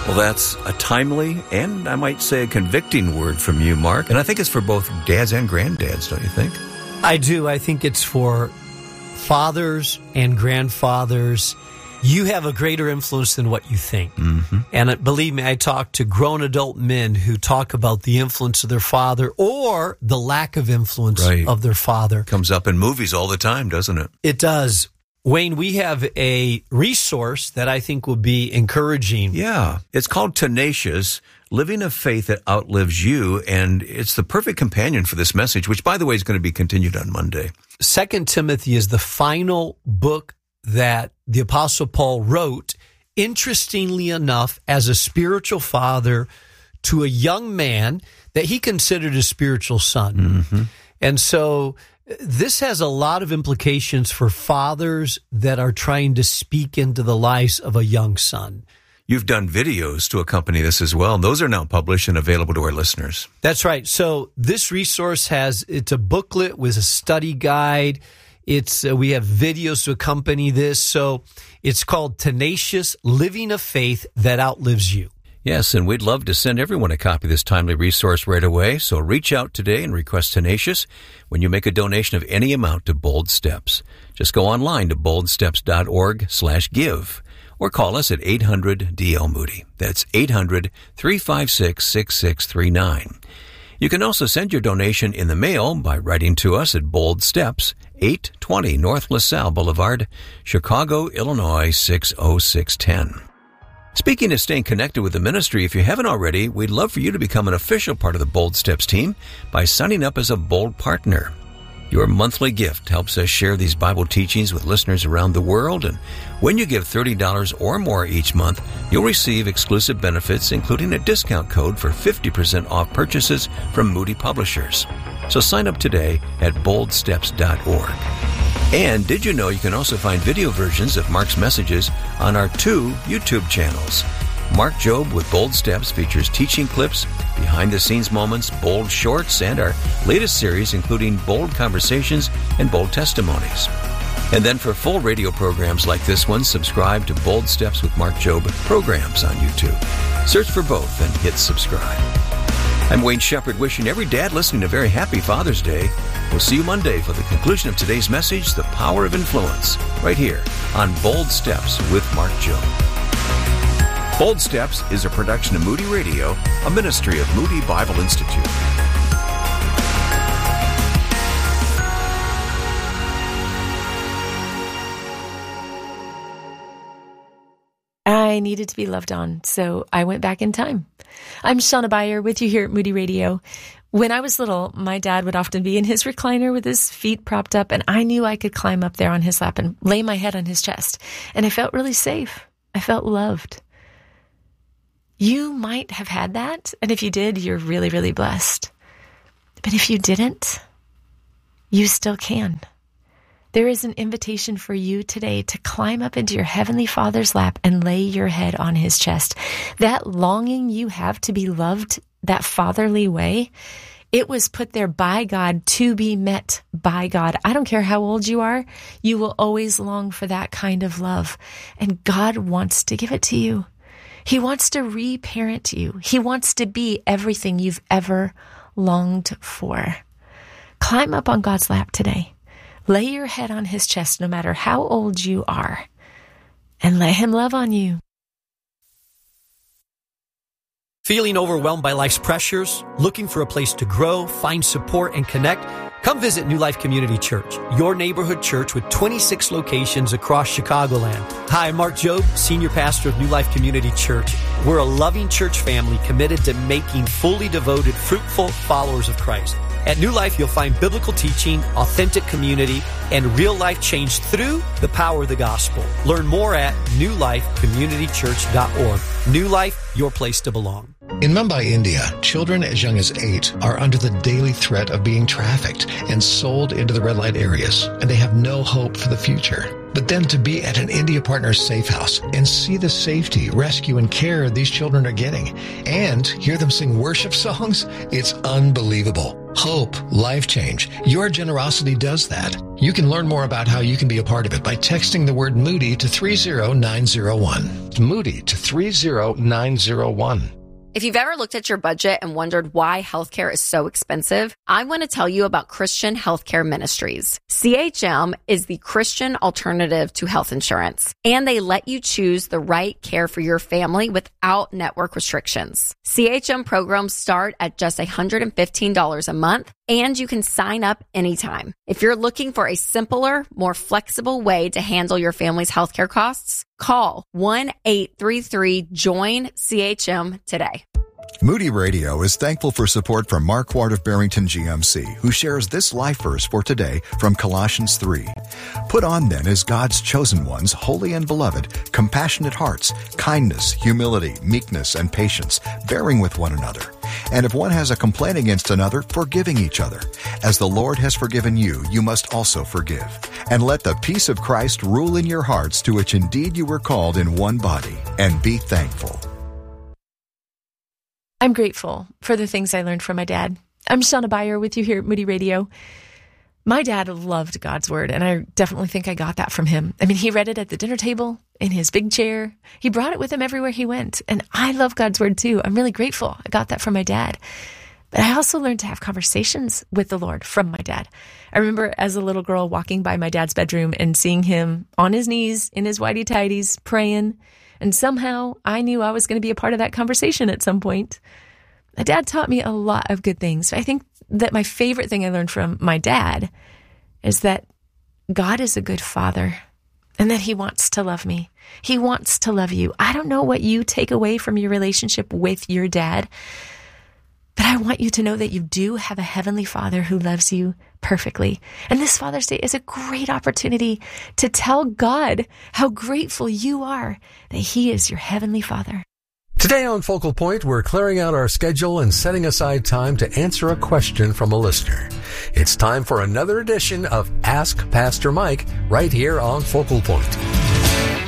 Well, that's a timely and I might say a convicting word from you, Mark. And I think it's for both dads and granddads, don't you think? I do. I think it's for fathers and grandfathers. You have a greater influence than what you think. Mm-hmm. And believe me, I talk to grown adult men who talk about the influence of their father or the lack of influence of their father. Comes up in movies all the time, doesn't it? It does. Wayne, we have a resource that I think will be encouraging. Yeah. It's called Tenacious, Living a Faith That Outlives You, and it's the perfect companion for this message, which, by the way, is going to be continued on Monday. 2 Timothy is the final book that the Apostle Paul wrote, interestingly enough, as a spiritual father to a young man that he considered a spiritual son. Mm-hmm. And so this has a lot of implications for fathers that are trying to speak into the lives of a young son. You've done videos to accompany this as well, and those are now published and available to our listeners. That's right. So this resource it's a booklet with a study guide. We have videos to accompany this. So it's called Tenacious, Living a Faith That Outlives You. Yes, and we'd love to send everyone a copy of this timely resource right away. So reach out today and request Tenacious when you make a donation of any amount to Bold Steps. Just go online to boldsteps.org/give or call us at 800-DL-MOODY. That's 800-356-6639. You can also send your donation in the mail by writing to us at Bold Steps, 820 North LaSalle Boulevard, Chicago, Illinois, 60610. Speaking of staying connected with the ministry, if you haven't already, we'd love for you to become an official part of the Bold Steps team by signing up as a Bold Partner. Your monthly gift helps us share these Bible teachings with listeners around the world, and when you give $30 or more each month, you'll receive exclusive benefits, including a discount code for 50% off purchases from Moody Publishers. So sign up today at boldsteps.org. And did you know you can also find video versions of Mark's messages on our 2 YouTube channels? Mark Jobe with Bold Steps features teaching clips, behind-the-scenes moments, bold shorts, and our latest series including bold conversations and bold testimonies. And then for full radio programs like this one, subscribe to Bold Steps with Mark Jobe programs on YouTube. Search for both and hit subscribe. I'm Wayne Shepherd, wishing every dad listening a very happy Father's Day. We'll see you Monday for the conclusion of today's message, The Power of Influence, right here on Bold Steps with Mark Jobe. Bold Steps is a production of Moody Radio, a ministry of Moody Bible Institute. I needed to be loved on, so I went back in time. I'm Shauna Beyer with you here at Moody Radio. When I was little, my dad would often be in his recliner with his feet propped up, and I knew I could climb up there on his lap and lay my head on his chest. And I felt really safe. I felt loved. You might have had that, and if you did, you're really, really blessed. But if you didn't, you still can. There is an invitation for you today to climb up into your Heavenly Father's lap and lay your head on His chest. That longing you have to be loved that fatherly way, it was put there by God to be met by God. I don't care how old you are, you will always long for that kind of love. And God wants to give it to you. He wants to reparent you. He wants to be everything you've ever longed for. Climb up on God's lap today. Lay your head on His chest no matter how old you are, and let Him love on you. Feeling overwhelmed by life's pressures? Looking for a place to grow, find support, and connect? Come visit New Life Community Church, your neighborhood church with 26 locations across Chicagoland. Hi, I'm Mark Jobe, Senior Pastor of New Life Community Church. We're a loving church family committed to making fully devoted, fruitful followers of Christ. At New Life, you'll find biblical teaching, authentic community, and real life change through the power of the gospel. Learn more at newlifecommunitychurch.org. New Life, your place to belong. In Mumbai, India, children as young as 8 are under the daily threat of being trafficked and sold into the red light areas, and they have no hope for the future. But then to be at an India Partners Safe House and see the safety, rescue, and care these children are getting, and hear them sing worship songs, it's unbelievable. hope, life change. Your generosity does that. You can learn more about how you can be a part of it by texting the word Moody to 30901. Moody to 30901. If you've ever looked at your budget and wondered why healthcare is so expensive, I want to tell you about Christian Healthcare Ministries. CHM is the Christian alternative to health insurance, and they let you choose the right care for your family without network restrictions. CHM programs start at just $115 a month, and you can sign up anytime. If you're looking for a simpler, more flexible way to handle your family's healthcare costs, call 1-833-JOIN-CHM today. Moody Radio is thankful for support from Mark Ward of Barrington GMC, who shares this life verse for today from Colossians 3. Put on then as God's chosen ones, holy and beloved, compassionate hearts, kindness, humility, meekness, and patience, bearing with one another. And if one has a complaint against another, forgiving each other. As the Lord has forgiven you, you must also forgive. And let the peace of Christ rule in your hearts, to which indeed you were called in one body, and be thankful. I'm grateful for the things I learned from my dad. I'm Shauna Beyer with you here at Moody Radio. My dad loved God's Word, and I definitely think I got that from him. I mean, he read it at the dinner table, in his big chair. He brought it with him everywhere he went, and I love God's Word too. I'm really grateful I got that from my dad. But I also learned to have conversations with the Lord from my dad. I remember as a little girl walking by my dad's bedroom and seeing him on his knees in his whitey-tighties praying, and somehow I knew I was going to be a part of that conversation at some point. My dad taught me a lot of good things. I think that my favorite thing I learned from my dad is that God is a good father and that he wants to love me. He wants to love you. I don't know what you take away from your relationship with your dad, but I want you to know that you do have a heavenly Father who loves you perfectly. And this Father's Day is a great opportunity to tell God how grateful you are that he is your heavenly Father. Today on Focal Point, we're clearing out our schedule and setting aside time to answer a question from a listener. It's time for another edition of Ask Pastor Mike right here on Focal Point.